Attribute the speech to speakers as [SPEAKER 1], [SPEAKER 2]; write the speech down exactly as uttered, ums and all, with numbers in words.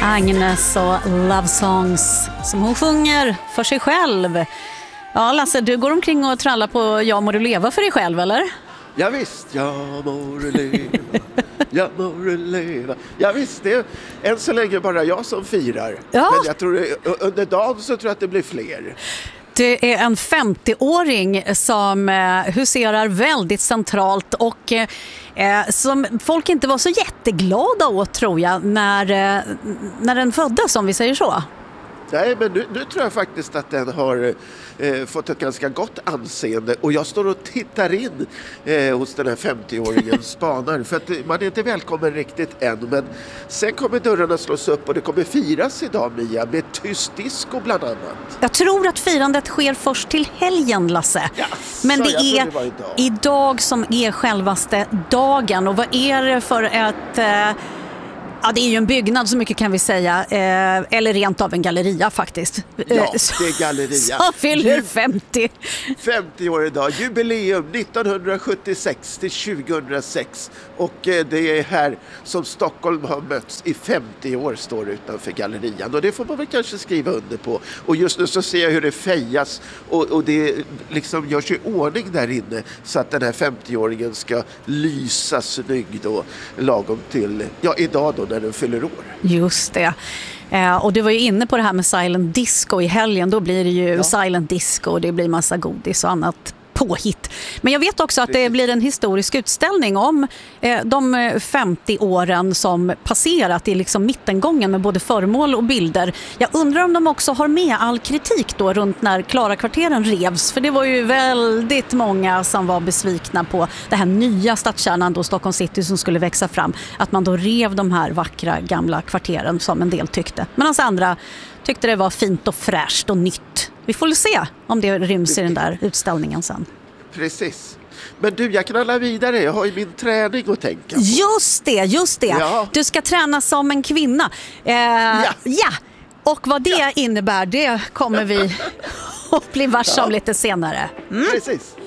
[SPEAKER 1] Agnes och Love Songs som hon sjunger för sig själv. Ja, Lasse, du går omkring och trallar på Jag må du leva för dig själv, eller?
[SPEAKER 2] Ja visst, jag må du leva, jag må du leva. Ja visst, det är än så länge bara jag som firar.
[SPEAKER 1] Ja.
[SPEAKER 2] Men jag tror under dagen så tror jag att det blir fler.
[SPEAKER 1] Det är en femtio-åring som eh, huserar väldigt centralt och eh, som folk inte var så jätteglada åt, tror jag, när, eh, när den föddes, om vi säger så.
[SPEAKER 2] Nej, men nu, nu tror jag faktiskt att den har eh, fått ett ganska gott anseende. Och jag står och tittar in eh, hos den här femtio-åringen spanar. För att man är inte välkommen riktigt än. Men sen kommer dörrarna slås upp och det kommer firas idag, Mia, med tyst disco bland annat.
[SPEAKER 1] Jag tror att firandet sker först till helgen, Lasse.
[SPEAKER 2] Ja,
[SPEAKER 1] men det är
[SPEAKER 2] det var idag.
[SPEAKER 1] idag som är självaste dagen. Och vad är det för ett... Eh, Ja, det är ju en byggnad, så mycket kan vi säga. Eh, eller rent av en galleria faktiskt.
[SPEAKER 2] Ja, det är galleria.
[SPEAKER 1] Som fyller femtio.
[SPEAKER 2] femtio år idag. Jubileum nittonhundrasjuttiosex till tjugohundrasex. Och eh, det är här som Stockholm har mötts i femtio år, står utanför gallerian. Och det får man väl kanske skriva under på. Och just nu så ser jag hur det fejas. Och, och det liksom görs i ordning där inne. Så att den här femtio-åringen ska lysa snygg då. Lagom till, ja idag då, när den fyller år.
[SPEAKER 1] Just det. Eh, och du var ju inne på det här med silent disco i helgen. Då blir det ju
[SPEAKER 2] Ja.
[SPEAKER 1] silent disco och det blir massa godis och annat påhitt. Men jag vet också att det blir en historisk utställning om eh, de femtio åren som passerat i liksom mittengången med både föremål och bilder. Jag undrar om de också har med all kritik då runt när Klarakvarteren revs. För det var ju väldigt många som var besvikna på det här nya stadskärnan då, Stockholm City, som skulle växa fram. Att man då rev de här vackra gamla kvarteren, som en del tyckte. Men andra tyckte det var fint och fräscht och nytt. Vi får se om det ryms i den där utställningen sen.
[SPEAKER 2] Precis. Men du, jag knallar vidare. Jag har ju min träning att tänka på.
[SPEAKER 1] Just det, just det.
[SPEAKER 2] Ja.
[SPEAKER 1] Du ska träna som en kvinna. Eh, ja. ja. Och vad det
[SPEAKER 2] Ja.
[SPEAKER 1] innebär, det kommer vi att bli varse om
[SPEAKER 2] Ja.
[SPEAKER 1] lite senare.
[SPEAKER 2] Precis.